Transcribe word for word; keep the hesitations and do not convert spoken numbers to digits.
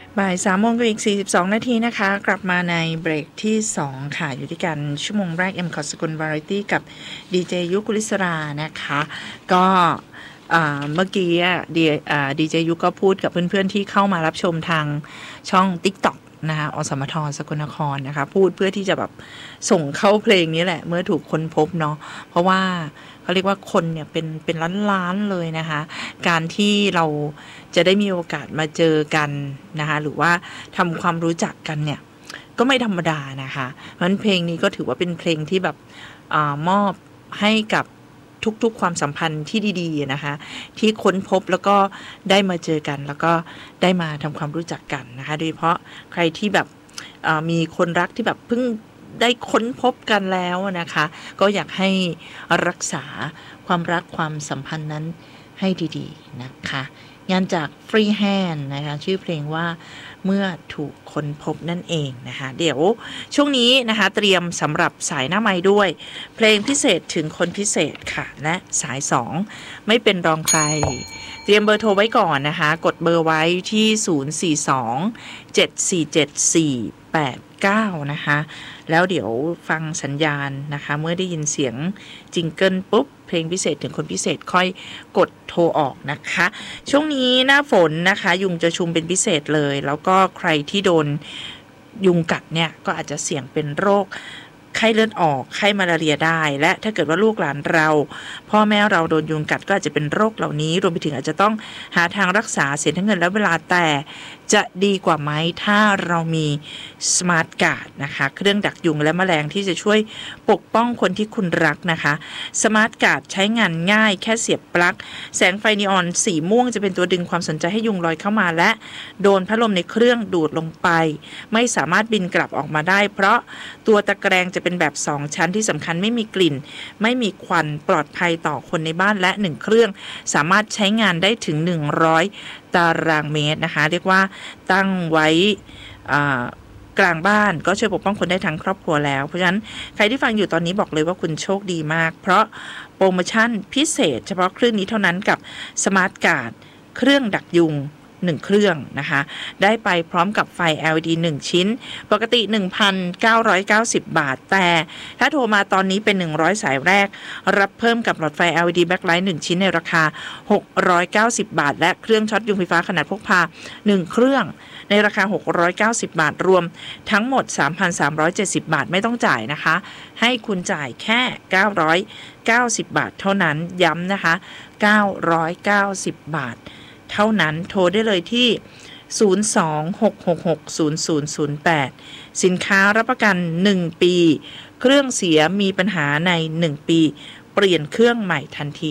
บ่ายสามโมงกับอีกสี่สิบสองนาทีนะคะกลับมาในเบรกที่สองค่ะอยู่ที่กันชั่วโมงแรก M คอสกุลวาไรตี้กับดีเจยุกุลิศรานะคะก็เมื่อกี้ดีดีเจยุก็พูดกับเพื่อนๆที่เข้ามารับชมทางช่อง TikTok นะคะอสมทสกลนครนะคะพูดเพื่อที่จะแบบส่งเข้าเพลงนี้แหละเมื่อถูกค้นพบเนาะเพราะว่าเขาเรียกว่าคนเนี่ยเป็นเป็นล้านๆเลยนะคะการที่เราจะได้มีโอกาสมาเจอกันนะคะหรือว่าทำความรู้จักกันเนี่ยก็ไม่ธรรมดานะคะเพราะฉะนั้นเพลงนี้ก็ถือว่าเป็นเพลงที่แบบอามอบให้กับทุกๆความสัมพันธ์ที่ดีๆนะคะที่ค้นพบแล้วก็ได้มาเจอกันแล้วก็ได้มาทำความรู้จักกันนะคะโดยเฉพาะใครที่แบบมีคนรักที่แบบเพิ่งได้ค้นพบกันแล้วนะคะก็อยากให้รักษาความรักความสัมพันธ์นั้นให้ดีๆนะคะงานจากฟรีแฮนด์นะคะชื่อเพลงว่าเมื่อถูกค้นพบนั่นเองนะคะเดี๋ยวช่วงนี้นะคะเตรียมสำหรับสายหน้าไมค์ด้วยเพลงพิเศษถึงคนพิเศษค่ะและสายสองไม่เป็นรองใครเตรียมเบอร์โทรไว้ก่อนนะคะกดเบอร์ไว้ที่ศูนย์ สี่ สอง เจ็ด สี่ เจ็ด สี่ แปด เก้านะคะแล้วเดี๋ยวฟังสัญญาณนะคะเมื่อได้ยินเสียงจิงเกิลปุ๊บเพลงพิเศษถึงคนพิเศษค่อยกดโทรออกนะคะช่วงนี้หน้าฝนนะคะยุงจะชุมเป็นพิเศษเลยแล้วก็ใครที่โดนยุงกัดเนี่ยก็อาจจะเสี่ยงเป็นโรคไข้เลือดออกไข้มาลาเรียได้และถ้าเกิดว่าลูกหลานเราพ่อแม่เราโดนยุงกัดก็อาจจะเป็นโรคเหล่านี้รวมไปถึงอาจจะต้องหาทางรักษาเสียทั้งเงินและเวลาแต่จะดีกว่าไหมถ้าเรามีสมาร์ทการ์ดนะคะเครื่องดักยุงและแมลงที่จะช่วยปกป้องคนที่คุณรักนะคะสมาร์ทการ์ดใช้งานง่ายแค่เสียบปลั๊กแสงไฟนีออนสีม่วงจะเป็นตัวดึงความสนใจให้ยุงลอยเข้ามาและโดนพัดลมในเครื่องดูดลงไปไม่สามารถบินกลับออกมาได้เพราะตัวตะแกรงจะเป็นแบบสองชั้นที่สำคัญไม่มีกลิ่นไม่มีควันปลอดภัยต่อคนในบ้านและหนึ่งเครื่องสามารถใช้งานได้ถึงหนึ่งร้อยตารางเมตรนะคะเรียกว่าตั้งไว้กลางบ้านก็ช่วยปกป้องคนได้ทั้งครอบครัวแล้วเพราะฉะนั้นใครที่ฟังอยู่ตอนนี้บอกเลยว่าคุณโชคดีมากเพราะโปรโมชั่นพิเศษเฉพาะเครื่องนี้เท่านั้นกับสมาร์ทการ์ดเครื่องดักยุงหนึ่งเครื่องนะคะได้ไปพร้อมกับไฟ แอล อี ดี หนึ่งชิ้นปกติ หนึ่งพันเก้าร้อยเก้าสิบ บาทแต่ถ้าโทรมาตอนนี้เป็นหนึ่งร้อยสายแรกรับเพิ่มกับหลอดไฟ แอล อี ดี Backlight หนึ่งชิ้นในราคาหกร้อยเก้าสิบบาทและเครื่องช็อตยุงไฟฟ้าขนาดพกพาหนึ่งเครื่องในราคาหกร้อยเก้าสิบบาทรวมทั้งหมด สามพันสามร้อยเจ็ดสิบ บาทไม่ต้องจ่ายนะคะให้คุณจ่ายแค่เก้าร้อยเก้าสิบบาทเท่านั้นย้ำนะคะเก้าร้อยเก้าสิบบาทเท่านั้นโทรได้เลยที่ศูนย์ สอง หก หก หก ศูนย์ ศูนย์ ศูนย์ แปดสินค้ารับประกันหนึ่งปีเครื่องเสียมีปัญหาในหนึ่งปีเปลี่ยนเครื่องใหม่ทันที